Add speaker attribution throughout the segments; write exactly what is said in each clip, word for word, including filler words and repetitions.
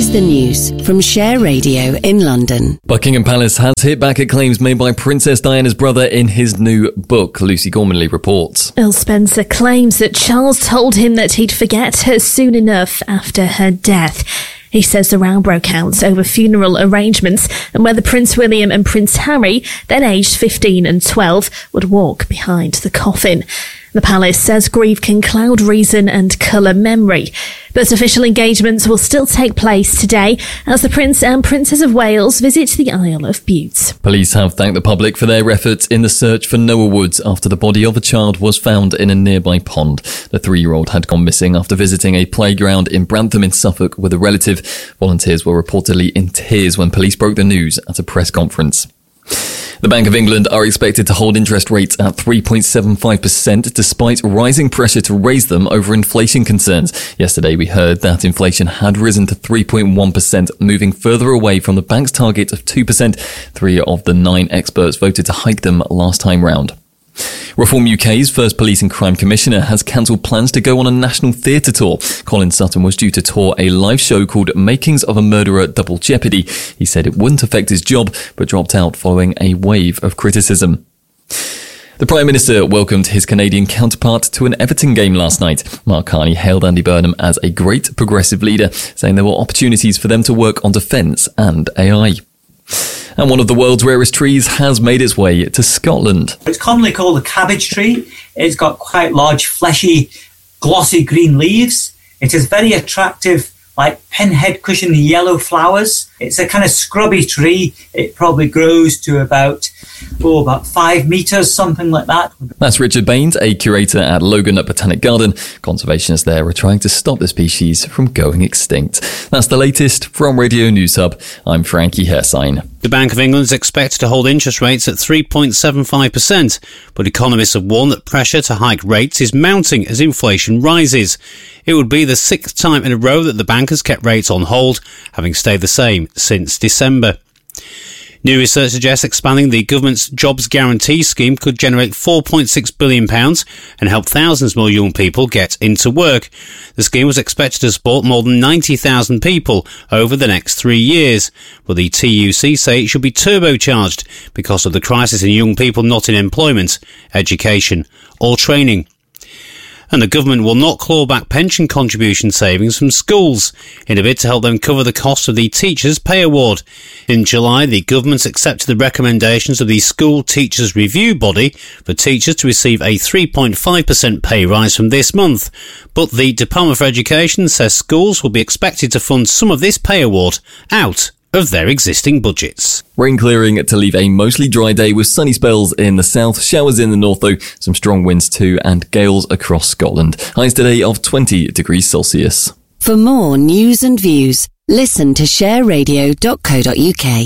Speaker 1: Here's the news from Share Radio in London.
Speaker 2: Buckingham Palace has hit back at claims made by Princess Diana's brother in his new book. Lucy Gormanley reports.
Speaker 3: Earl Spencer claims that Charles told him that he'd forget her soon enough after her death. He says the row broke out over funeral arrangements and whether Prince William and Prince Harry, then aged fifteen and twelve, would walk behind the coffin. The palace says grief can cloud reason and colour memory. But official engagements will still take place today as the Prince and Princess of Wales visit the Isle of Bute.
Speaker 2: Police have thanked the public for their efforts in the search for Noah Woods after the body of a child was found in a nearby pond. The three-year-old had gone missing after visiting a playground in Brantham in Suffolk with a relative. Volunteers were reportedly in tears when police broke the news at a press conference. The Bank of England are expected to hold interest rates at three point seven five percent despite rising pressure to raise them over inflation concerns. Yesterday we heard that inflation had risen to three point one percent, moving further away from the bank's target of two percent. Three of the nine experts voted to hike them last time round. Reform U K's first police and crime commissioner has cancelled plans to go on a national theatre tour. Colin Sutton was due to tour a live show called Makings of a Murderer Double Jeopardy. He said it wouldn't affect his job, but dropped out following a wave of criticism. The Prime Minister welcomed his Canadian counterpart to an Everton game last night. Mark Carney hailed Andy Burnham as a great progressive leader, saying there were opportunities for them to work on defence and A I. And one of the world's rarest trees has made its way to Scotland.
Speaker 4: It's commonly called a cabbage tree. It's got quite large, fleshy, glossy green leaves. It is very attractive, like pinhead cushion yellow flowers. It's a kind of scrubby tree. It probably grows to about, oh, about five metres, something like that.
Speaker 2: That's Richard Baines, a curator at Logan Botanic Garden. Conservationists there are trying to stop the species from going extinct. That's the latest from Radio News Hub. I'm Frankie Hersign.
Speaker 5: The Bank of England is expected to hold interest rates at three point seven five percent, but economists have warned that pressure to hike rates is mounting as inflation rises. It would be the sixth time in a row that the bank has kept rates on hold, having stayed the same since December. New research suggests expanding the government's Jobs Guarantee Scheme could generate four point six billion pounds and help thousands more young people get into work. The scheme was expected to support more than ninety thousand people over the next three years, but the T U C say it should be turbocharged because of the crisis in young people not in employment, education or training. And the government will not claw back pension contribution savings from schools in a bid to help them cover the cost of the Teachers' Pay Award. In July, the government accepted the recommendations of the School Teachers' Review Body for teachers to receive a three point five percent pay rise from this month. But the Department for Education says schools will be expected to fund some of this pay award out of their existing budgets.
Speaker 2: Rain clearing to leave a mostly dry day with sunny spells in the south, showers in the north though, some strong winds too, and gales across Scotland. Highs today of twenty degrees Celsius.
Speaker 1: For more news and views, listen to share radio dot co dot uk.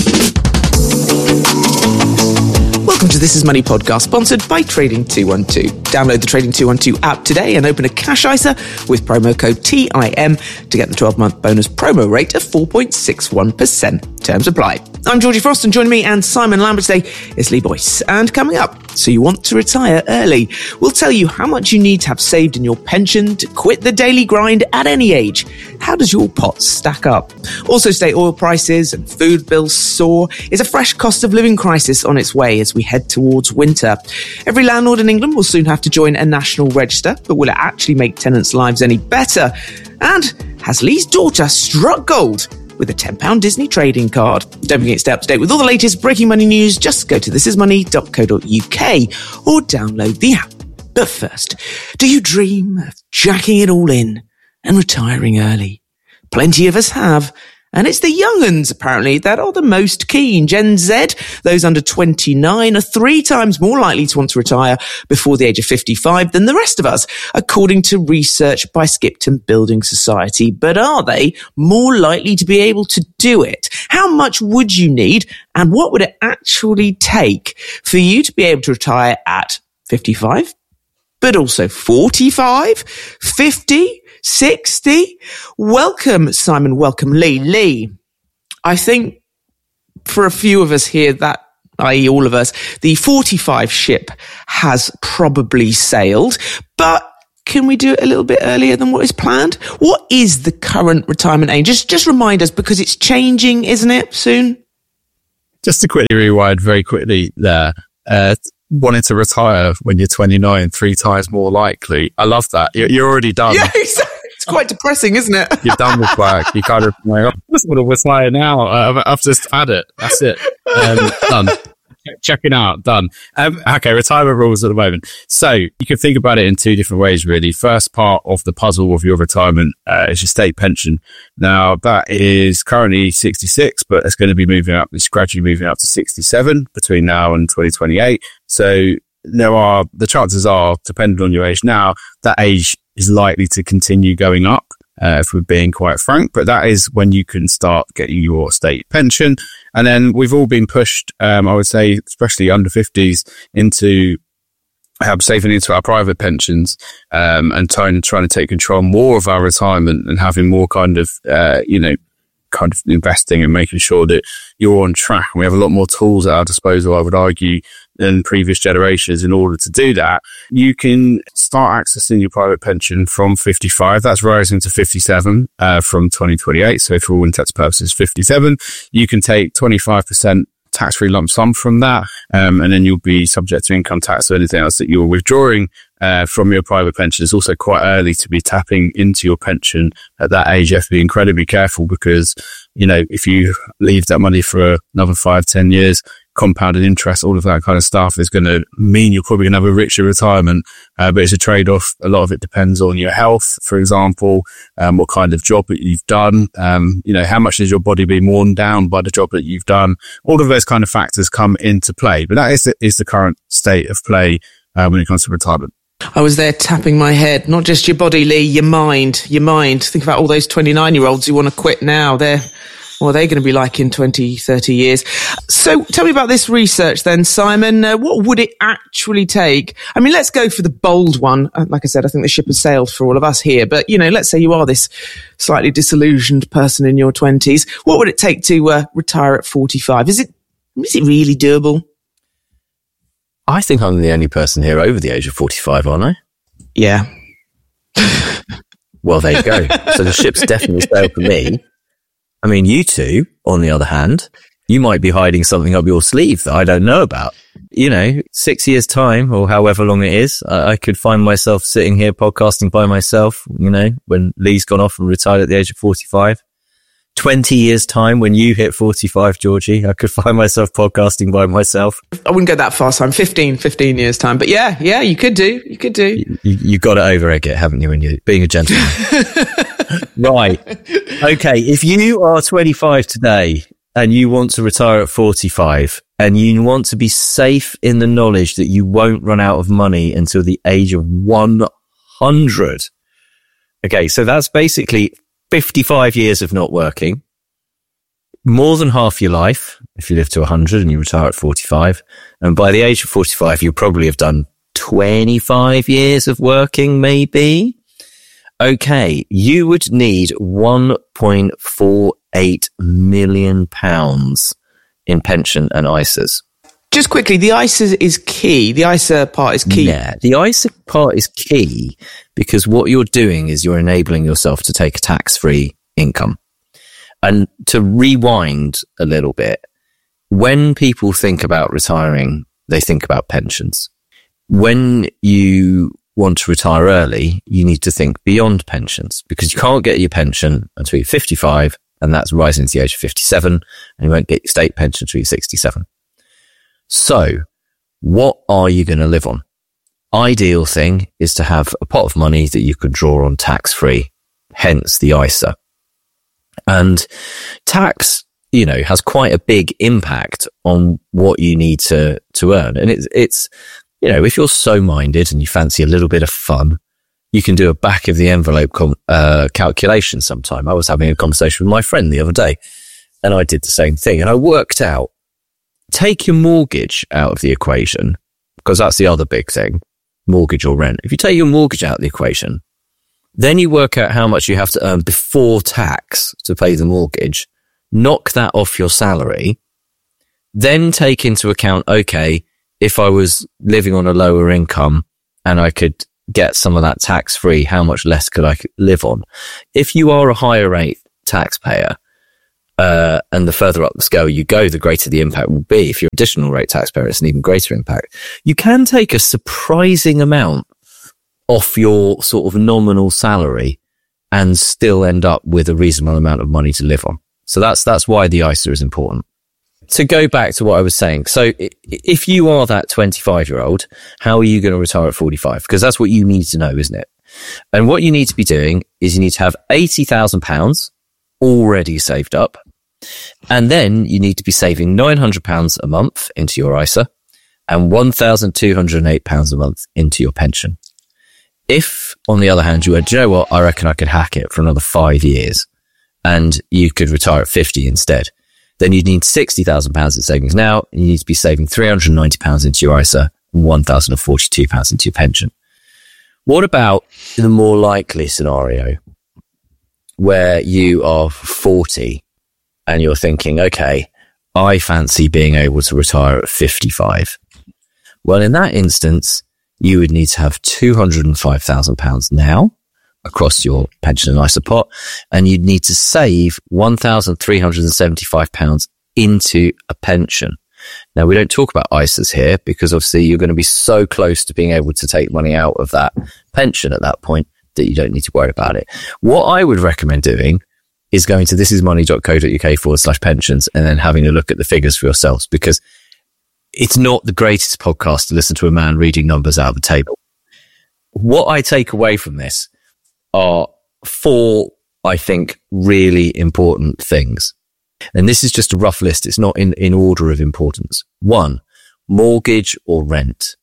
Speaker 6: Welcome to This Is Money podcast, sponsored by Trading two one two. Download the Trading two one two app today and open a cash I S A with promo code T I M to get the twelve-month bonus promo rate of four point six one percent. Terms apply. I'm Georgie Frost, and joining me and Simon Lambert today is Lee Boyce. And coming up, so you want to retire early? We'll tell you how much you need to have saved in your pension to quit the daily grind at any age. How does your pot stack up? Also, state oil prices and food bills soar. Is a fresh cost of living crisis on its way as we head towards winter? Every landlord in England will soon have to join a national register, but will it actually make tenants' lives any better? And has Lee's daughter struck gold with a ten pounds Disney trading card? Don't forget to stay up to date with all the latest breaking money news. Just go to this is money dot co dot uk or download the app. But first, do you dream of jacking it all in and retiring early? Plenty of us have. And it's the young uns, apparently, that are the most keen. Gen Z, those under twenty-nine, are three times more likely to want to retire before the age of fifty-five than the rest of us, according to research by Skipton Building Society. But are they more likely to be able to do it? How much would you need, and what would it actually take for you to be able to retire at fifty-five, but also forty-five, fifty, sixty? Welcome, Simon. Welcome, Lee. Lee, I think for a few of us here, that, that is all of us, the forty-five ship has probably sailed. But can we do it a little bit earlier than what is planned? What is the current retirement age? Just, just remind us, because it's changing, isn't it, soon?
Speaker 7: Just to quickly rewind very quickly there, uh, wanting to retire when you're twenty-nine, three times more likely. I love that. You're, you're already done.
Speaker 6: Yeah, exactly. It's quite depressing, isn't it?
Speaker 7: You're done with work. You kind of, like, I just want to retire now. Uh, I've just had it. That's it. Um, done. Checking out, done. Um, okay, retirement rules at the moment. So you can think about it in two different ways, really. First part of the puzzle of your retirement uh, is your state pension. Now, that is currently sixty-six, but it's going to be moving up. It's gradually moving up to sixty-seven between now and twenty twenty-eight. So there are, the chances are, depending on your age now, that age is likely to continue going up. Uh, if we're being quite frank, but that is when you can start getting your state pension. And then we've all been pushed, um, I would say, especially under fifties, into um, saving into our private pensions, um, and trying, trying to take control more of our retirement and having more kind of, uh, you know, kind of investing and making sure that you're on track. And we have a lot more tools at our disposal, I would argue, than previous generations in order to do that. You can start accessing your private pension from fifty-five. That's rising to fifty-seven uh, from twenty twenty-eight. So for all intents and purposes, fifty-seven. You can take twenty-five percent tax-free lump sum from that, um, and then you'll be subject to income tax or anything else that you're withdrawing uh, from your private pension. It's also quite early to be tapping into your pension at that age. You have to be incredibly careful because, you know, if you leave that money for another five, ten years, compounded interest, all of that kind of stuff is going to mean you're probably going to have a richer retirement. Uh, but it's a trade-off. A lot of it depends on your health, for example, um, what kind of job that you've done, um, you know, how much is your body being worn down by the job that you've done. All of those kind of factors come into play. But that is the, is the current state of play uh, when it comes to retirement.
Speaker 6: I was there tapping my head. Not just your body, Lee, your mind, your mind. Think about all those twenty-nine-year-olds who want to quit now. They're, what are they going to be like in twenty, thirty years? So tell me about this research then, Simon. Uh, what would it actually take? I mean, let's go for the bold one. Uh, like I said, I think the ship has sailed for all of us here. But, you know, let's say you are this slightly disillusioned person in your twenties. What would it take to uh, retire at forty-five? Is it, is it really doable?
Speaker 8: I think I'm the only person here over the age of forty-five, aren't I?
Speaker 6: Yeah.
Speaker 8: Well, there you go. So the ship's definitely sailed for me. I mean, you two, on the other hand, you might be hiding something up your sleeve that I don't know about. You know, six years time or however long it is, I, I could find myself sitting here podcasting by myself, you know, when Lee's gone off and retired at the age of forty-five. twenty years time when you hit forty-five, Georgie, I could find myself podcasting by myself.
Speaker 6: I wouldn't go that far, Simon. fifteen, fifteen years time. But yeah, yeah, you could do. You could do.
Speaker 8: You, you, you got it over it, haven't you, when you're being a gentleman? Right. Okay. If you are twenty-five today and you want to retire at forty-five and you want to be safe in the knowledge that you won't run out of money until the age of one hundred. Okay. So that's basically fifty-five years of not working, more than half your life if you live to one hundred and you retire at forty-five. And by the age of forty-five, you'll probably have done twenty-five years of working, maybe. Okay, you would need one point four eight million pounds in pension and I S As.
Speaker 6: Just quickly, the I S A is key. The I S A part is key.
Speaker 8: Yeah, the I S A part is key because what you're doing is you're enabling yourself to take a tax-free income. And to rewind a little bit, when people think about retiring, they think about pensions. When you want to retire early, you need to think beyond pensions because you can't get your pension until you're fifty-five, and that's rising to the age of fifty-seven, and you won't get your state pension until you're sixty-seven. So what are you going to live on? Ideal thing is to have a pot of money that you could draw on tax-free, hence the I S A. And tax, you know, has quite a big impact on what you need to, to earn. And it's, it's, you know, if you're so minded and you fancy a little bit of fun, you can do a back of the envelope com- uh, calculation sometime. I was having a conversation with my friend the other day and I did the same thing and I worked out, take your mortgage out of the equation because that's the other big thing, mortgage or rent. If you take your mortgage out of the equation, then you work out how much you have to earn before tax to pay the mortgage, knock that off your salary, then take into account, okay, if I was living on a lower income and I could get some of that tax free, how much less could I live on? If you are a higher rate taxpayer, uh, and the further up the scale you go, the greater the impact will be. If you're additional rate taxpayer, it's an even greater impact. You can take a surprising amount off your sort of nominal salary and still end up with a reasonable amount of money to live on. So that's, that's why the I S A is important. To go back to what I was saying. So if you are that twenty-five year old, how are you going to retire at forty-five? Because that's what you need to know, isn't it? And what you need to be doing is you need to have eighty thousand pounds already saved up. And then you need to be saving nine hundred pounds a month into your I S A and one thousand two hundred eight pounds a month into your pension. If, on the other hand, you went, do you know what? I reckon I could hack it for another five years and you could retire at fifty instead. Then you'd need sixty thousand pounds in savings now, and you need to be saving three hundred ninety pounds into your I S A and one thousand forty-two pounds into your pension. What about the more likely scenario where you are forty and you're thinking, okay, I fancy being able to retire at fifty-five. Well, in that instance, you would need to have two hundred five thousand pounds now across your pension and I S A pot, and you'd need to save one thousand three hundred seventy-five pounds into a pension. Now, we don't talk about I S As here because obviously you're going to be so close to being able to take money out of that pension at that point that you don't need to worry about it. What I would recommend doing is going to thisismoney.co.uk forward slash pensions and then having a look at the figures for yourselves, because it's not the greatest podcast to listen to a man reading numbers out of the table. What I take away from this are four, I think, really important things. And this is just a rough list. It's not in, in order of importance. One, mortgage or rent.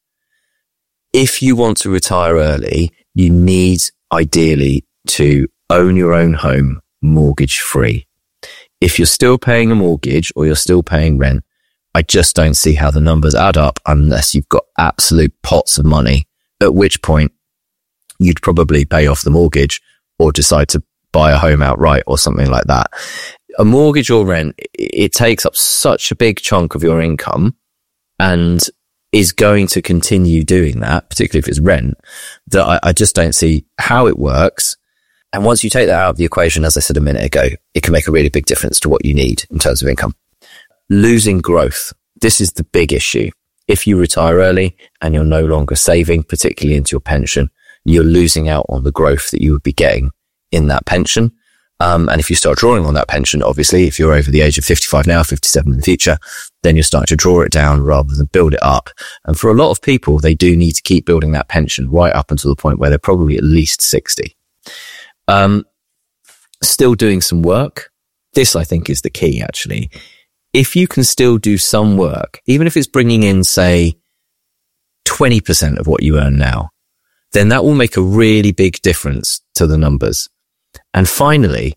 Speaker 8: If you want to retire early, you need ideally to own your own home mortgage free. If you're still paying a mortgage or you're still paying rent, I just don't see how the numbers add up unless you've got absolute pots of money, at which point you'd probably pay off the mortgage or decide to buy a home outright or something like that. A mortgage or rent, it takes up such a big chunk of your income and is going to continue doing that, particularly if it's rent, that I, I just don't see how it works. And once you take that out of the equation, as I said a minute ago, it can make a really big difference to what you need in terms of income. Losing growth. This is the big issue. If you retire early and you're no longer saving, particularly into your pension, you're losing out on the growth that you would be getting in that pension. Um, and if you start drawing on that pension, obviously, if you're over the age of fifty-five now, fifty-seven in the future, then you're starting to draw it down rather than build it up. And for a lot of people, they do need to keep building that pension right up until the point where they're probably at least sixty. Um, still doing some work. This, I think, is the key, actually. If you can still do some work, even if it's bringing in, say, twenty percent of what you earn now, then that will make a really big difference to the numbers. And finally,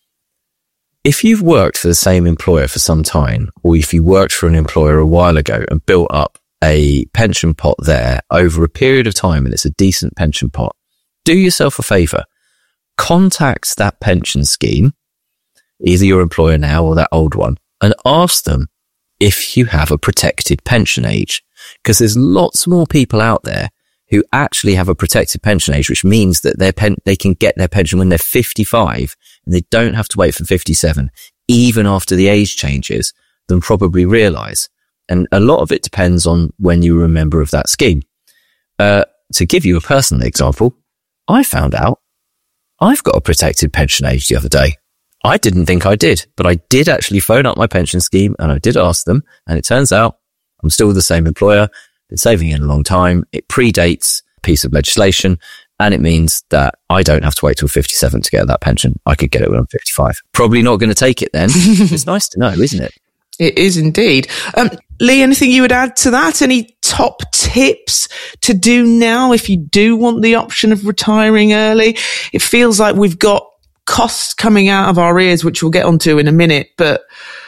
Speaker 8: if you've worked for the same employer for some time, or if you worked for an employer a while ago and built up a pension pot there over a period of time, and it's a decent pension pot, do yourself a favour. Contact that pension scheme, either your employer now or that old one, and ask them if you have a protected pension age. Because there's lots more people out there who actually have a protected pension age, which means that their pen, they can get their pension when they're fifty-five and they don't have to wait for fifty-seven, even after the age changes, than probably realise. And a lot of it depends on when you were a member of that scheme. Uh, to give you a personal example, I found out I've got a protected pension age the other day. I didn't think I did, but I did actually phone up my pension scheme and I did ask them, and it turns out I'm still with the same employer, been saving in a long time. It predates a piece of legislation, and it means that I don't have to wait till fifty-seven to get that pension. I could get it when I'm fifty-five. Probably not going to take it then. It's nice to know, isn't it?
Speaker 6: It is indeed. Um, Lee, anything you would add to that? Any top tips to do now if you do want the option of retiring early? It feels like we've got costs coming out of our ears, which we'll get onto in a minute, but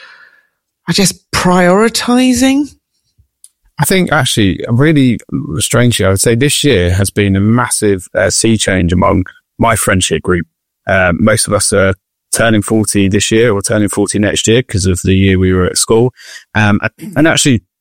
Speaker 6: I guess prioritizing.
Speaker 7: I think actually, really strangely, I would say this year has been a massive uh, sea change among my friendship group. Uh, most of us are turning forty this year or turning forty next year because of the year we were at school. Um, and actually,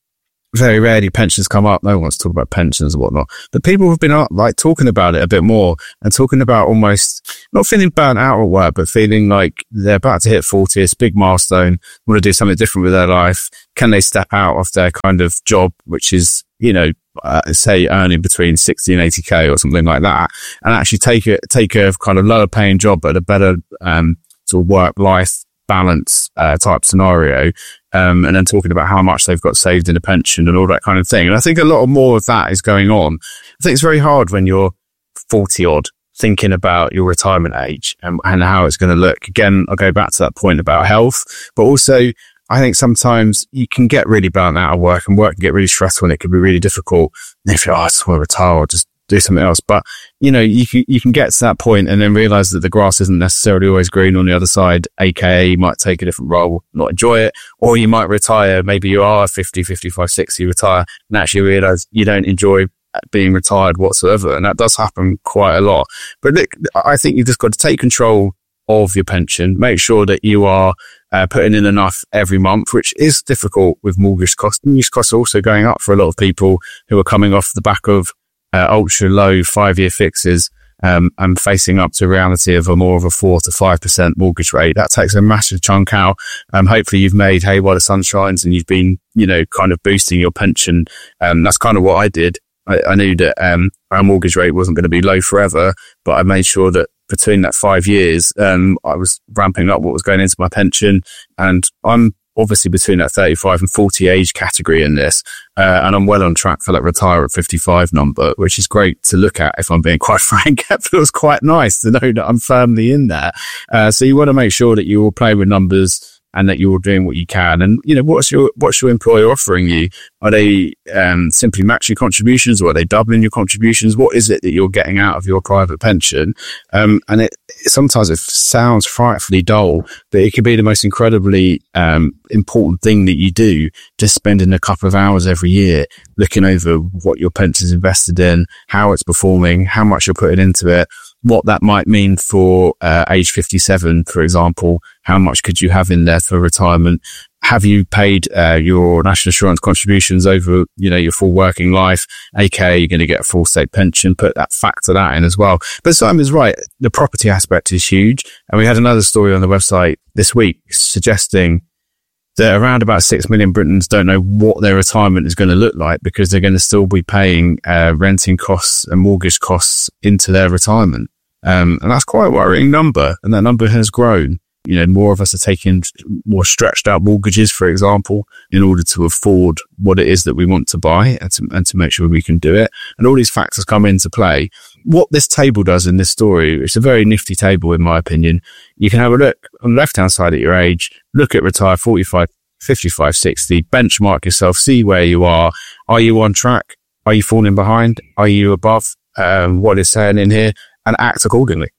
Speaker 7: very rarely pensions come up. No one wants to talk about pensions and whatnot. But people have been uh, like talking about it a bit more and talking about almost not feeling burnt out at work, but feeling like they're about to hit forty, it's a big milestone, want to do something different with their life. Can they step out of their kind of job, which is, you know, uh, say earning between sixty and eighty K or something like that, and actually take it, take a kind of lower paying job, but a better, um, sort of work life balance, uh, type scenario. Um, and then talking about how much they've got saved in a pension and all that kind of thing. And I think a lot more of that is going on. I think it's very hard when you're forty odd thinking about your retirement age and, and how it's going to look. Again, I'll go back to that point about health, but also I think sometimes you can get really burnt out of work and work can get really stressful and it can be really difficult. And if you're, oh, I just want to retire or just do something else. But, you know, you can, you can get to that point and then realize that the grass isn't necessarily always green on the other side, aka you might take a different role, not enjoy it, or you might retire. Maybe you are fifty, fifty-five, sixty, retire and actually realize you don't enjoy being retired whatsoever. And that does happen quite a lot. But look, I think you've just got to take control of your pension, make sure that you are uh, putting in enough every month, which is difficult with mortgage costs. Mortgage costs are also going up for a lot of people who are coming off the back of Uh, ultra low five year fixes, um, and facing up to a reality of a more of a four to five percent mortgage rate. That takes a massive chunk out. Um, hopefully you've made hay while the sun shines and you've been, you know, kind of boosting your pension. Um, that's kind of what I did. I, I knew that, um, our mortgage rate wasn't going to be low forever, but I made sure that between that five years, um, I was ramping up what was going into my pension. And I'm obviously between that thirty-five and forty age category in this. Uh, and I'm well on track for that retire at fifty-five number, which is great to look at. If I'm being quite frank, it feels quite nice to know that I'm firmly in there. Uh, so you want to make sure that you will play with numbers and that you're doing what you can. And, you know, what's your, what's your employer offering you? Are they, um, simply matching contributions or are they doubling your contributions? What is it that you're getting out of your private pension? Um, and it, sometimes it sounds frightfully dull, but it can be the most incredibly, um, important thing that you do, just spending a couple of hours every year looking over what your pension's invested in, how it's performing, how much you're putting into it, what that might mean for uh, age fifty-seven, for example. How much could you have in there for retirement? Have you paid uh, your national insurance contributions over, you know, your full working life? aka you're going to get a full state pension. Put that factor that in as well. But Simon's right. The property aspect is huge. And we had another story on the website this week suggesting that around about six million Britons don't know what their retirement is going to look like because they're going to still be paying uh, renting costs and mortgage costs into their retirement. Um, and that's quite a worrying number. And that number has grown. You know, more of us are taking more stretched out mortgages, for example, in order to afford what it is that we want to buy and to, and to make sure we can do it. And all these factors come into play. What this table does in this story, it's a very nifty table, in my opinion. You can have a look on the left-hand side at your age, look at retire forty-five, fifty-five, sixty, benchmark yourself, see where you are. Are you on track? Are you falling behind? Are you above um, what it's saying in here? And act accordingly.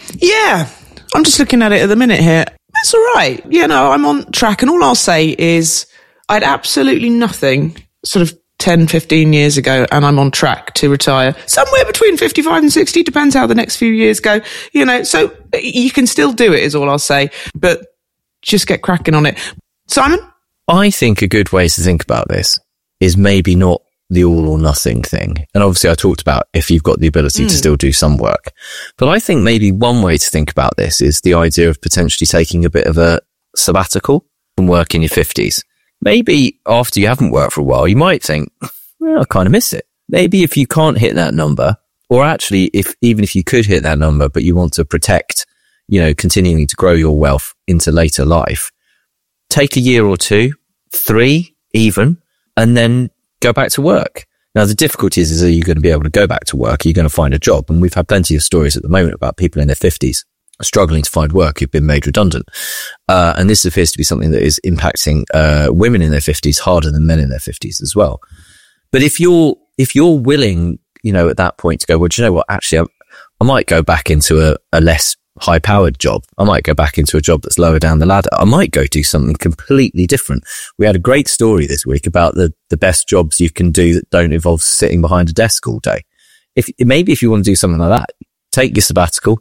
Speaker 6: Yeah. I'm just looking at it at the minute here. That's all right. Yeah, no, I'm on track. And all I'll say is I had absolutely nothing sort of ten, fifteen years ago, and I'm on track to retire somewhere between fifty-five and sixty, depends how the next few years go. You know, so you can still do it is all I'll say, but just get cracking on it. Simon?
Speaker 8: I think a good way to think about this is maybe not the all or nothing thing. And obviously I talked about if you've got the ability mm. to still do some work. But I think maybe one way to think about this is the idea of potentially taking a bit of a sabbatical and work in your fifties. Maybe after you haven't worked for a while, you might think, well, I kind of miss it. Maybe if you can't hit that number, or actually if even if you could hit that number, but you want to protect, you know, continuing to grow your wealth into later life, take a year or two, three even, and then go back to work. Now, the difficulty is, is are you going to be able to go back to work? Are you going to find a job? And we've had plenty of stories at the moment about people in their fifties struggling to find work who've been made redundant. Uh, and this appears to be something that is impacting uh, women in their fifties harder than men in their fifties as well. But if you're, if you're willing, you know, at that point to go, well, do you know what? Actually, I, I might go back into a, a less high powered job. I might go back into a job that's lower down the ladder. I might go do something completely different. We had a great story this week about the, the best jobs you can do that don't involve sitting behind a desk all day. If maybe if you want to do something like that, take your sabbatical.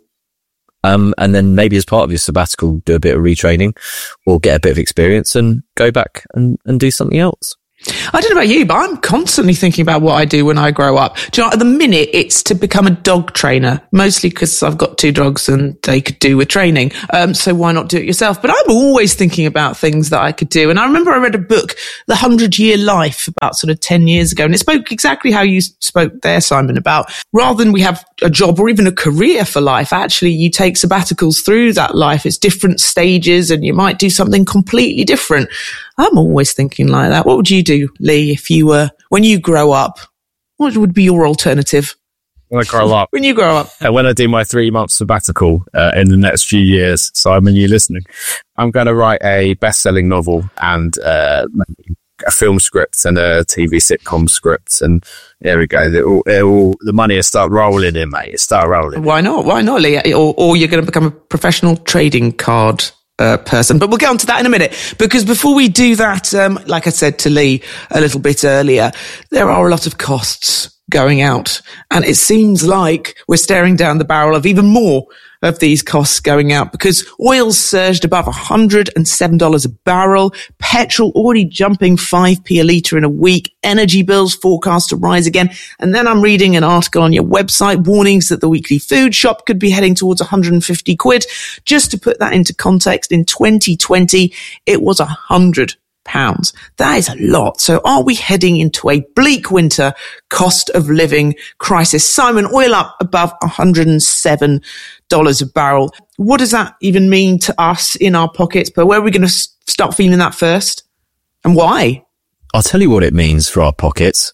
Speaker 8: Um, and then maybe as part of your sabbatical, do a bit of retraining or get a bit of experience and go back and, and do something else.
Speaker 6: I don't know about you, but I'm constantly thinking about what I do when I grow up. Do you know, at the minute, it's to become a dog trainer, mostly because I've got two dogs and they could do with training. Um, so why not do it yourself? But I'm always thinking about things that I could do. And I remember I read a book, The Hundred Year Life, about sort of ten years ago. And it spoke exactly how you spoke there, Simon, about rather than we have a job or even a career for life, actually you take sabbaticals through that life. It's different stages and you might do something completely different. I'm always thinking like that. What would you do, Lee, if you were, when you grow up, what would be your alternative?
Speaker 7: When I grow up.
Speaker 6: When you grow up.
Speaker 7: And when I do my three month sabbatical uh, in the next few years, Simon, you listening? I'm going to write a best selling novel and uh, a film script and a T V sitcom script. And there we go. It all, it all, the money will start rolling in, mate. It start rolling.
Speaker 6: Why not? Why not, Lee? Or, or you're going to become a professional trading card Uh, person. But we'll get on to that in a minute, because before we do that, um, like I said to Lee a little bit earlier, there are a lot of costs going out, and it seems like we're staring down the barrel of even more of these costs going out, because oil's surged above one hundred seven dollars a barrel, petrol already jumping five p a litre in a week, energy bills forecast to rise again. And then I'm reading an article on your website, warnings that the weekly food shop could be heading towards one hundred fifty quid. Just to put that into context, in twenty twenty, it was one hundred pounds. That is a lot. So are we heading into a bleak winter cost of living crisis? Simon, oil up above one hundred seven dollars a barrel. What does that even mean to us in our pockets? But where are we going to start feeling that first? And why?
Speaker 8: I'll tell you what it means for our pockets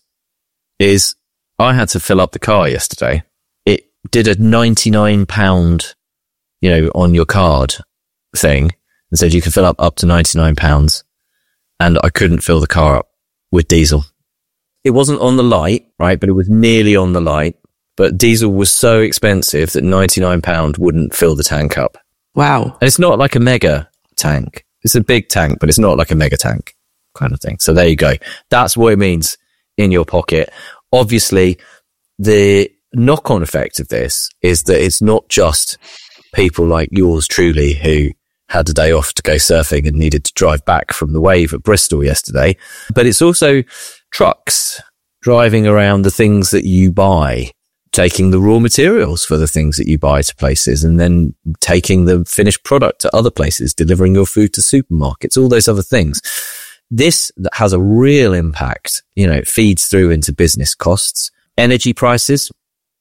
Speaker 8: is I had to fill up the car yesterday. It did a ninety-nine pounds, you know, on your card thing and said you can fill up up to ninety-nine pounds. And I couldn't fill the car up with diesel. It wasn't on the light, right? But it was nearly on the light. But diesel was so expensive that ninety-nine pounds wouldn't fill the tank up.
Speaker 6: Wow.
Speaker 8: And it's not like a mega tank. It's a big tank, but it's not like a mega tank kind of thing. So there you go. That's what it means in your pocket. Obviously, the knock-on effect of this is that it's not just people like yours truly who had a day off to go surfing and needed to drive back from the wave at Bristol yesterday, but it's also trucks driving around the things that you buy, taking the raw materials for the things that you buy to places, and then taking the finished product to other places, delivering your food to supermarkets, all those other things. This has a real impact. You know, it feeds through into business costs. Energy prices.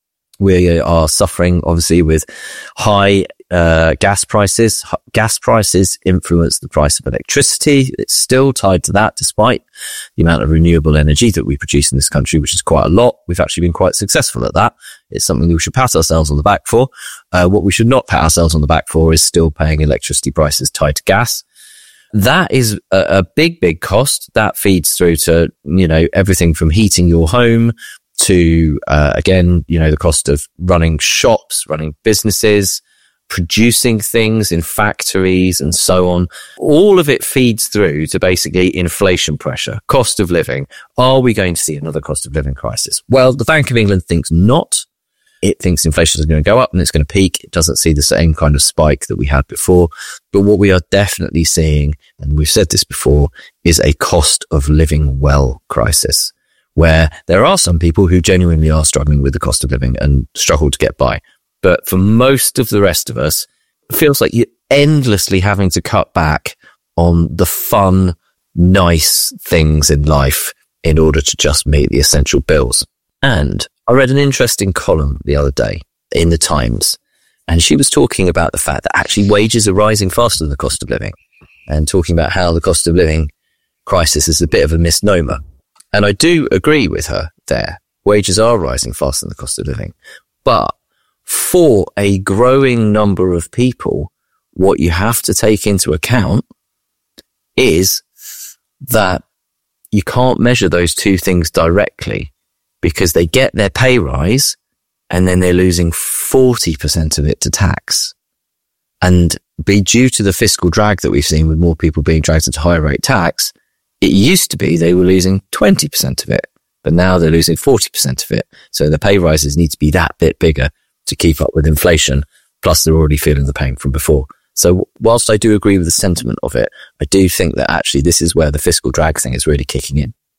Speaker 8: We are suffering, obviously, with high uh gas prices. Gas prices influence the price of electricity. It's still tied to that, despite the amount of renewable energy that we produce in this country, which is quite a lot. We've actually been quite successful at that. It's something that we should pat ourselves on the back for. Uh, what we should not pat ourselves on the back for is still paying electricity prices tied to gas. That is a, a big, big cost. That feeds through to, you know, everything from heating your home to, uh, again, you know, the cost of running shops, running businesses, producing things in factories and so on. All of it feeds through to basically inflation pressure, cost of living. Are we going to see another cost of living crisis? Well, the Bank of England thinks not. It thinks inflation is going to go up and it's going to peak. It doesn't see the same kind of spike that we had before. But what we are definitely seeing, and we've said this before, is a cost of living well crisis, where there are some people who genuinely are struggling with the cost of living and struggle to get by. But for most of the rest of us, it feels like you're endlessly having to cut back on the fun, nice things in life in order to just meet the essential bills. And I read an interesting column the other day in the Times, and she was talking about the fact that actually wages are rising faster than the cost of living, and talking about how the cost of living crisis is a bit of a misnomer. And I do agree with her there. Wages are rising faster than the cost of living. But for a growing number of people, what you have to take into account is that you can't measure those two things directly, because they get their pay rise and then they're losing forty percent of it to tax. And be due to the fiscal drag that we've seen with more people being dragged into higher rate tax, it used to be they were losing twenty percent of it, but now they're losing forty percent of it. So the pay rises need to be that bit bigger to keep up with inflation. Plus they're already feeling the pain from before. So whilst I do agree with the sentiment of it, I do think that actually this is where the fiscal drag thing is really kicking in.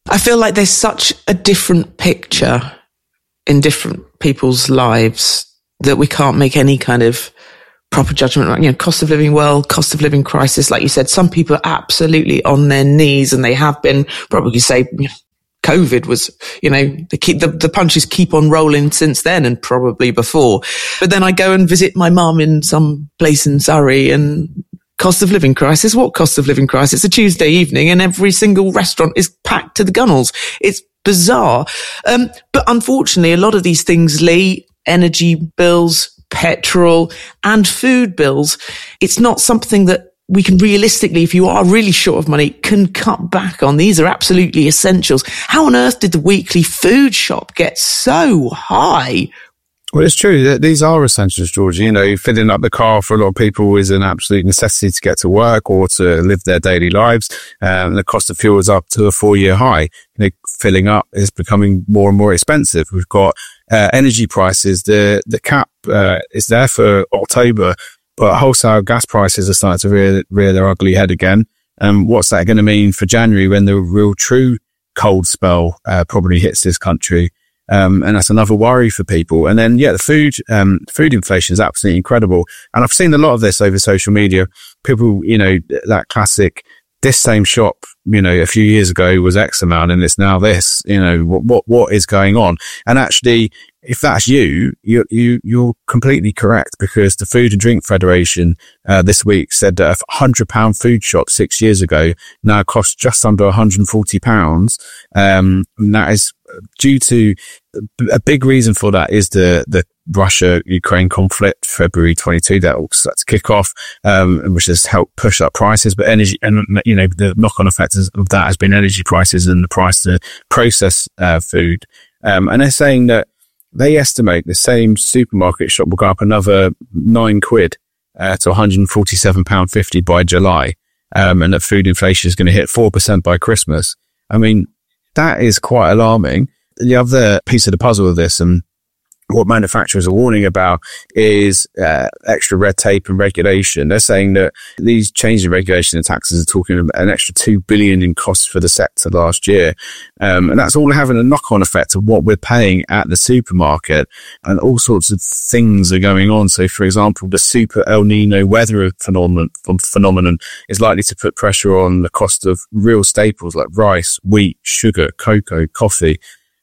Speaker 6: I feel like there's such a different picture in different people's lives that we can't make any kind of proper judgment. You know, cost of living world, cost of living crisis. Like you said, some people are absolutely on their knees, and they have been. Probably say, you know, COVID was, you know, the, keep, the the punches keep on rolling since then, and probably before. But then I go and visit my mum in some place in Surrey, and cost of living crisis. What cost of living crisis? It's a Tuesday evening, and every single restaurant is packed to the gunnels. It's bizarre. Um, but unfortunately, a lot of these things, Lee, energy bills, petrol, and food bills, it's not something that we can realistically, if you are really short of money, can cut back on. These are absolutely essentials. How on earth did the weekly food shop get so high?
Speaker 7: Well, it's true that these are essentials, Georgie. You know, filling up the car for a lot of people is an absolute necessity to get to work or to live their daily lives. Um, the cost of fuel is up to a four-year high. You know, filling up is becoming more and more expensive. We've got uh, energy prices. The the cap uh, is there for October, but wholesale gas prices are starting to rear, rear their ugly head again. Um, what's that going to mean for January when the real true cold spell uh, probably hits this country? Um, and that's another worry for people. And then, yeah, the food, um, food inflation is absolutely incredible. And I've seen a lot of this over social media. People, you know, that classic, this same shop, you know, a few years ago was X amount and it's now this, you know, what, what, what is going on? And actually, if that's you, you, you, you're completely correct, because the Food and Drink Federation, uh, this week said that a hundred pound food shop six years ago now costs just under one hundred forty pounds. Um, and that is due to a big reason for that is the, the Russia-Ukraine conflict, February twenty-second, that will start to kick off, um, which has helped push up prices. But energy, and, you know, the knock-on effect of that has been energy prices and the price to process, uh, food. Um, and they're saying that they estimate the same supermarket shop will go up another nine quid, uh, to one hundred forty-seven pounds fifty by July. Um, and that food inflation is going to hit four percent by Christmas. I mean, that is quite alarming. The other piece of the puzzle of this, and what manufacturers are warning about, is uh, extra red tape and regulation. They're saying that these changes in regulation and taxes are talking about an extra two billion in costs for the sector last year. Um, and that's all having a knock-on effect of what we're paying at the supermarket, and all sorts of things are going on. So, for example, the super El Nino weather phenomenon, phenomenon is likely to put pressure on the cost of real staples like rice, wheat, sugar, cocoa, coffee.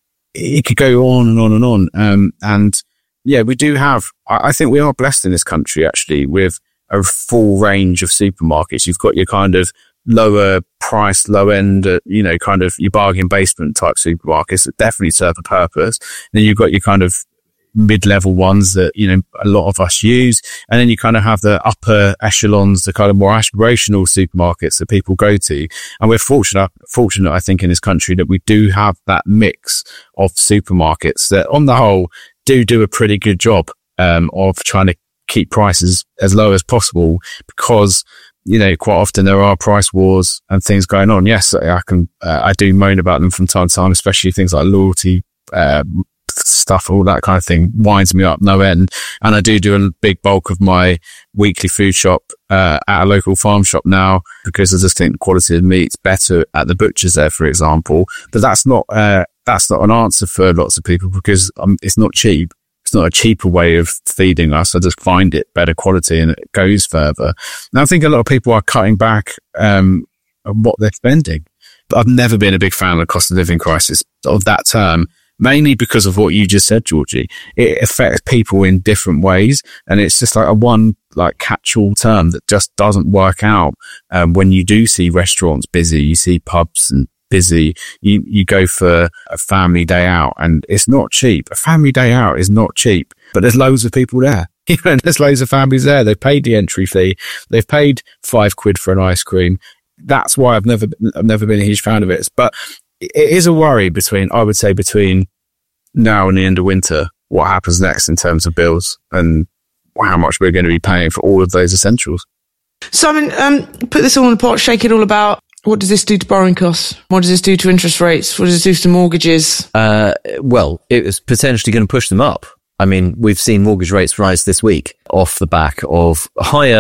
Speaker 7: It could go on and on and on. Um, and yeah, we do have, I think we are blessed in this country actually with a full range of supermarkets. You've got your kind of lower price, low end, uh, you know, kind of your bargain basement type supermarkets that definitely serve a purpose. Then you've got your kind of mid-level ones that, you know, a lot of us use. And then you kind of have the upper echelons, the kind of more aspirational supermarkets that people go to. And we're fortunate, fortunate, I think, in this country that we do have that mix of supermarkets that on the whole do do a pretty good job, um, of trying to keep prices as low as possible, because, you know, quite often there are price wars and things going on. Yes, I can, uh, I do moan about them from time to time, especially things like loyalty, uh, stuff, all that kind of thing winds me up no end. And I do do a big bulk of my weekly food shop uh, at a local farm shop now, because I just think the quality of meat's better at the butchers there, for example. But that's not uh, that's not an answer for lots of people, because um, it's not cheap. It's not a cheaper way of feeding us. I just find it better quality and it goes further. And I think a lot of people are cutting back um, on what they're spending. But I've never been a big fan of the cost of living crisis of that term, mainly because of what you just said, Georgie. It affects people in different ways, and it's just like a one like catch-all term that just doesn't work out. Um, when you do see restaurants busy, you see pubs and busy, you, you go for a family day out and it's not cheap. A family day out is not cheap, but there's loads of people there. You know, there's loads of families there. They've paid the entry fee. They've paid five quid for an ice cream. That's why I've never, I've never been a huge fan of it. But it is a worry between, I would say, between now and the end of winter, what happens next in terms of bills and how much we're going to be paying for all of those essentials.
Speaker 6: Simon, um, put this all in the pot, shake it all about. What does this do to borrowing costs? What does this do to interest rates? What does this do to mortgages?
Speaker 8: Uh, well, it was potentially going to push them up. I mean, we've seen mortgage rates rise this week off the back of higher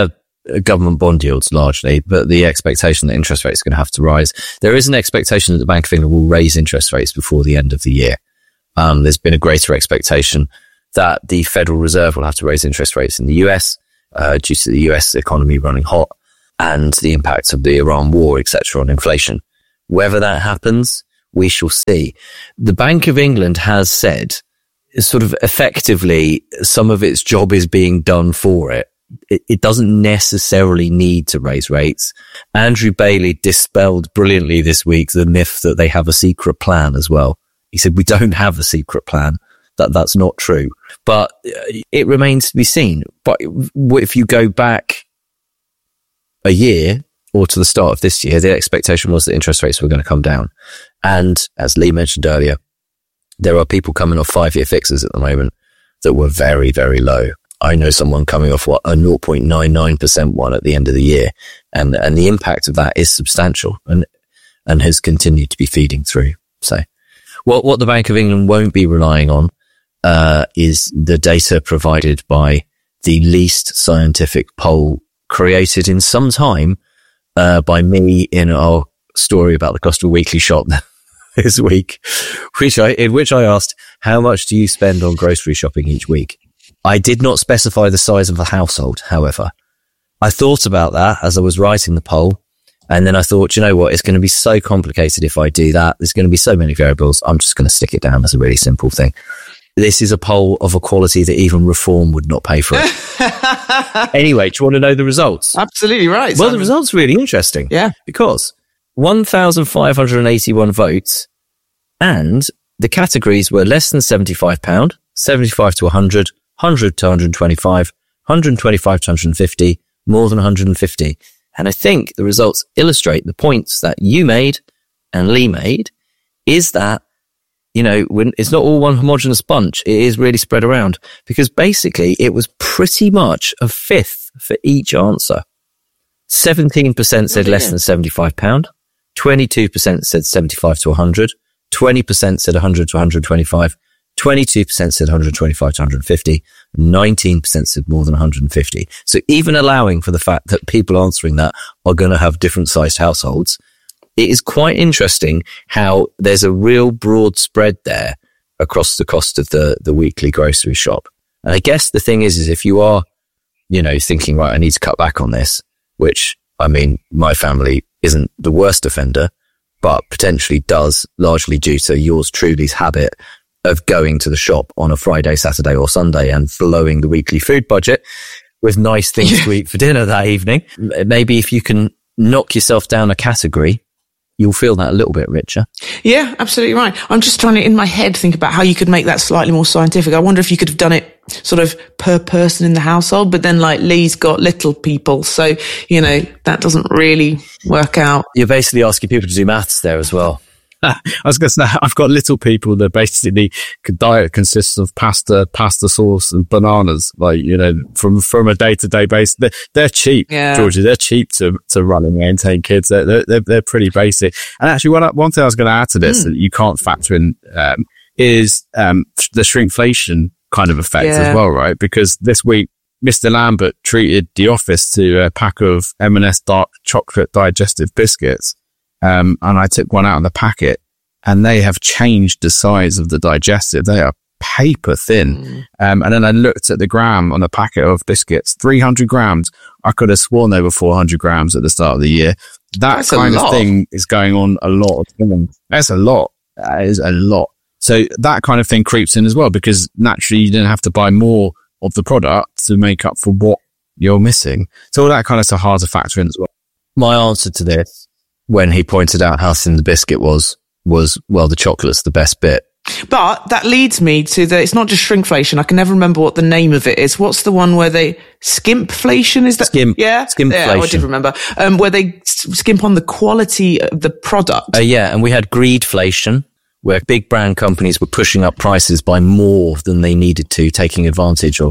Speaker 8: government bond yields largely, but the expectation that interest rates are going to have to rise. There is an expectation that the Bank of England will raise interest rates before the end of the year. Um, there's been a greater expectation that the Federal Reserve will have to raise interest rates in the U S, uh, due to the U S economy running hot and the impact of the Iran war, et cetera, on inflation. Whether that happens, we shall see. The Bank of England has said, sort of effectively, some of its job is being done for it. It, it doesn't necessarily need to raise rates. Andrew Bailey dispelled brilliantly this week the myth that they have a secret plan as well. He said, we don't have a secret plan. That that's not true. But it remains to be seen. But if you go back a year or to the start of this year, the expectation was that interest rates were going to come down. And as Lee mentioned earlier, there are people coming off five-year fixes at the moment that were very, very low. I know someone coming off what a zero point nine nine percent one at the end of the year. And, and the impact of that is substantial and, and has continued to be feeding through. So what, what the Bank of England won't be relying on, uh, is the data provided by the least scientific poll created in some time, uh, by me in our story about the cost of a weekly shop this week, which I, in which I asked, how much do you spend on grocery shopping each week? I did not specify the size of the household, however. I thought about that as I was writing the poll. And then I thought, you know what? It's going to be so complicated if I do that. There's going to be so many variables. I'm just going to stick it down as a really simple thing. This is a poll of a quality that even Reform would not pay for it. Anyway, do you want to know the results?
Speaker 6: Absolutely right.
Speaker 8: Well,
Speaker 6: Simon.
Speaker 8: the results are really interesting.
Speaker 6: Yeah.
Speaker 8: Because one thousand five hundred eighty-one votes, and the categories were less than seventy-five pounds, seventy-five to one hundred, one hundred to one hundred twenty-five, one hundred twenty-five to one hundred fifty, more than one hundred fifty. And I think the results illustrate the points that you made and Lee made, is that, you know, when it's not all one homogenous bunch, it is really spread around, because basically it was pretty much a fifth for each answer. seventeen percent said less than seventy-five pounds, twenty-two percent said seventy-five to one hundred, twenty percent said one hundred to one hundred twenty-five, twenty-two percent said one hundred twenty-five to one hundred fifty, nineteen percent said more than one hundred fifty. So even allowing for the fact that people answering that are going to have different sized households, it is quite interesting how there's a real broad spread there across the cost of the, the weekly grocery shop. And I guess the thing is, is if you are, you know, thinking, right, I need to cut back on this, which, I mean, my family isn't the worst offender, but potentially does, largely due to yours truly's habit of going to the shop on a Friday, Saturday or Sunday and blowing the weekly food budget with nice things to eat for dinner that evening. Maybe if you can knock yourself down a category, you'll feel that a little bit richer.
Speaker 6: Yeah, absolutely right. I'm just trying to, in my head, think about how you could make that slightly more scientific. I wonder if you could have done it sort of per person in the household, but then like Lee's got little people. So, you know, that doesn't really work out.
Speaker 8: You're basically asking people to do maths there as well.
Speaker 7: I was going to say, I've got little people that basically diet consists of pasta, pasta sauce and bananas. Like, you know, from, from a day to day basis, they're, they're cheap,
Speaker 6: yeah.
Speaker 7: Georgie. They're cheap to, to run and maintain kids. They're, they're, they're, they're pretty basic. And actually one, one thing I was going to add to this mm. that you can't factor in, um, is, um, the shrinkflation kind of effect yeah. as well, right? Because this week, Mister Lambert treated the office to a pack of M and S dark chocolate digestive biscuits. Um, and I took one out of the packet, and they have changed the size of the digestive. They are paper thin. Mm. Um, and then I looked at the gram on a packet of biscuits, three hundred grams. I could have sworn they were four hundred grams at the start of the year. That That's kind of thing is going on a lot of things. That's a lot. That is a lot. So that kind of thing creeps in as well, because naturally you didn't have to buy more of the product to make up for what you're missing. So all that kind of stuff hard to factor in as well.
Speaker 8: My answer to this, when he pointed out how thin the biscuit was, was, well, the chocolate's the best bit.
Speaker 6: But that leads me to the, it's not just shrinkflation. I can never remember what the name of it is. What's the one where they, skimpflation? Is that?
Speaker 8: Skimp.
Speaker 6: Yeah.
Speaker 8: Skimpflation.
Speaker 6: Yeah, I did remember. Um, where they skimp on the quality of the product.
Speaker 8: Uh, yeah. And we had greedflation, where big brand companies were pushing up prices by more than they needed to, taking advantage of,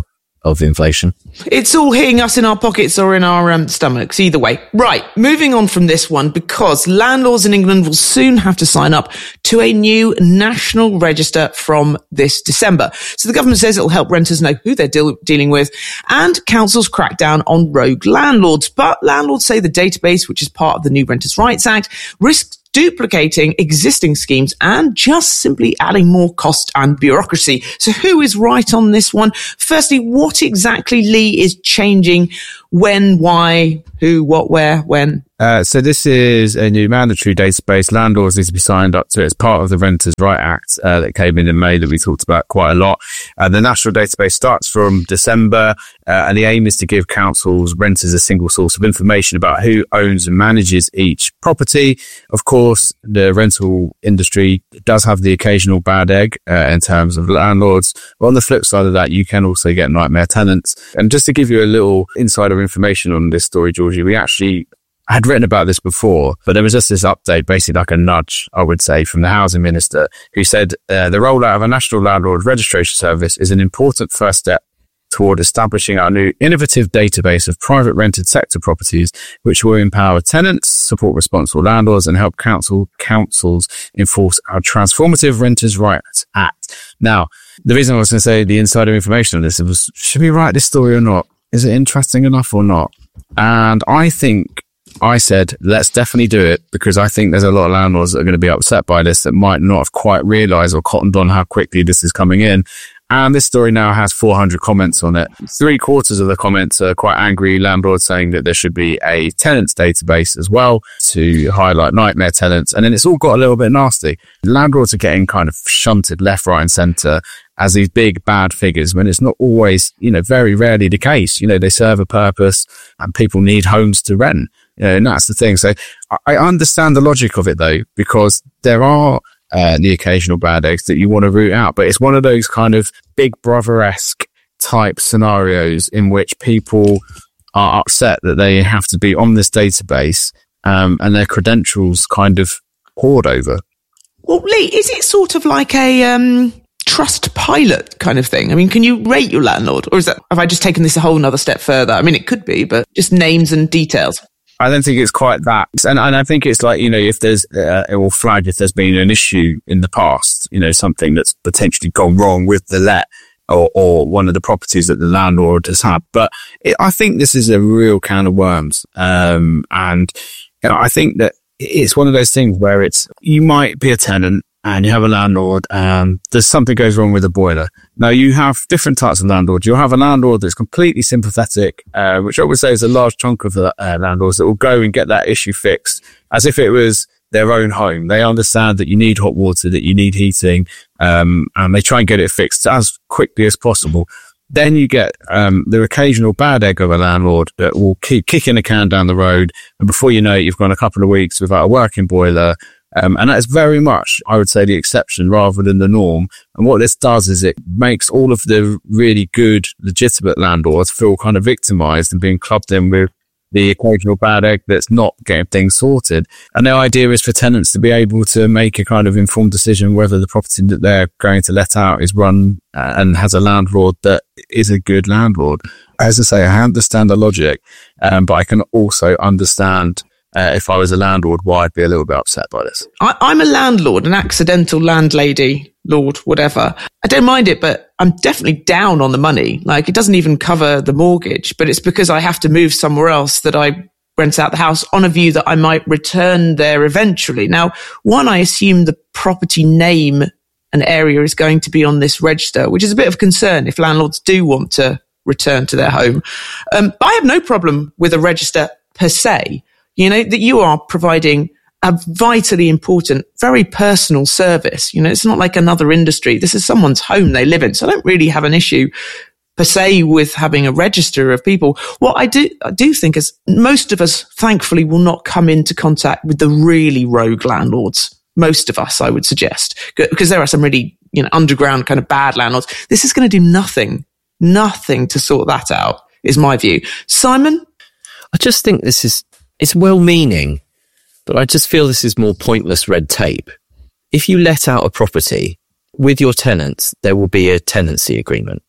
Speaker 8: of inflation.
Speaker 6: It's all hitting us in our pockets or in our um, stomachs, either way. Right, moving on from this one, because landlords in England will soon have to sign up to a new national register from this December. So the government says it'll help renters know who they're deal- dealing with, and councils crack down on rogue landlords. But landlords say the database, which is part of the new Renters' Rights Act, risks duplicating existing schemes and just simply adding more cost and bureaucracy. So who is right on this one? Firstly, what exactly, Lee, is changing? When, why, who, what, where, when?
Speaker 7: Uh, so this is a new mandatory database. Landlords need to be signed up to it as part of the Renters' Rights Act uh, that came in in May that we talked about quite a lot. Uh, the national database starts from December, uh, and the aim is to give councils, renters a single source of information about who owns and manages each property. Of course, the rental industry does have the occasional bad egg uh, in terms of landlords. But on the flip side of that, you can also get nightmare tenants. And just to give you a little insider information on this story, Georgie, we actually I had written about this before, but there was just this update, basically like a nudge, I would say, from the housing minister, who said uh, the rollout of a national landlord registration service is an important first step toward establishing our new innovative database of private rented sector properties, which will empower tenants, support responsible landlords, and help council councils enforce our transformative Renters' Rights Act. Now, the reason I was going to say the insider information on this was, should we write this story or not? Is it interesting enough or not? And I think I said, let's definitely do it, because I think there's a lot of landlords that are going to be upset by this that might not have quite realised or cottoned on how quickly this is coming in. And this story now has four hundred comments on it. Three quarters of the comments are quite angry landlords saying that there should be a tenants database as well to highlight nightmare tenants. And then it's all got a little bit nasty. Landlords are getting kind of shunted left, right and centre as these big bad figures when it's not always, you know, very rarely the case. You know, they serve a purpose and people need homes to rent. You know, and that's the thing. So I understand the logic of it though, because there are uh, the occasional bad eggs that you want to root out, but it's one of those kind of Big Brother-esque type scenarios in which people are upset that they have to be on this database um, and their credentials kind of poured over.
Speaker 6: Well, Lee, is it sort of like a um, trust pilot kind of thing? I mean, can you rate your landlord, or is that, have I just taken this a whole nother step further? I mean, it could be, but just names and details.
Speaker 7: I don't think it's quite that. And, and I think it's like, you know, if there's, uh, it will flag if there's been an issue in the past, you know, something that's potentially gone wrong with the let or, or one of the properties that the landlord has had. But it, I think this is a real can of worms. Um, and you know, I think that it's one of those things where it's, you might be a tenant and you have a landlord and there's something goes wrong with the boiler. Now you have different types of landlords. You'll have a landlord that's completely sympathetic, uh, which I would say is a large chunk of the uh, landlords that will go and get that issue fixed as if it was their own home. They understand that you need hot water, that you need heating, um, and they try and get it fixed as quickly as possible. Then you get um, the occasional bad egg of a landlord that will keep kicking a can down the road, and before you know it, you've gone a couple of weeks without a working boiler. Um, and that is very much, I would say, the exception rather than the norm. And what this does is it makes all of the really good, legitimate landlords feel kind of victimized and being clubbed in with the occasional bad egg that's not getting things sorted. And the idea is for tenants to be able to make a kind of informed decision whether the property that they're going to let out is run and has a landlord that is a good landlord. As I say, I understand the logic, um, but I can also understand Uh, if I was a landlord, why I'd be a little bit upset by this.
Speaker 6: I, I'm a landlord, an accidental landlady, lord, whatever. I don't mind it, but I'm definitely down on the money. Like, it doesn't even cover the mortgage, but it's because I have to move somewhere else that I rent out the house on a view that I might return there eventually. Now, one, I assume the property name and area is going to be on this register, which is a bit of concern if landlords do want to return to their home. Um, I have no problem with a register per se. You know, that you are providing a vitally important, very personal service. You know, it's not like another industry. This is someone's home they live in. So I don't really have an issue per se with having a register of people. What I do, I do think is most of us, thankfully, will not come into contact with the really rogue landlords. Most of us, I would suggest, because there are some really, you know, underground kind of bad landlords. This is going to do nothing, nothing to sort that out, is my view. Simon?
Speaker 8: I just think this is, it's well-meaning, but I just feel this is more pointless red tape. If you let out a property with your tenants, there will be a tenancy agreement.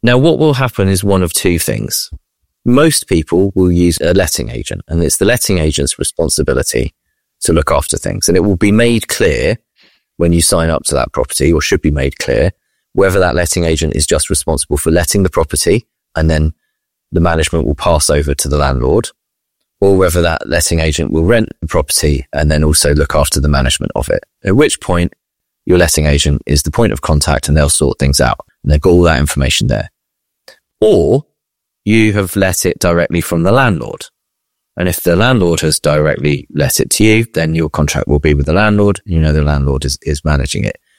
Speaker 8: Now, what will happen is one of two things. Most people will use a letting agent, and it's the letting agent's responsibility to look after things. And it will be made clear when you sign up to that property, or should be made clear, whether that letting agent is just responsible for letting the property and then the management will pass over to the landlord, or whether that letting agent will rent the property and then also look after the management of it. At which point, your letting agent is the point of contact and they'll sort things out. And they've got all that information there. Or you have let it directly from the landlord. And if the landlord has directly let it to you, then your contract will be with the landlord. You know the landlord is, is managing it.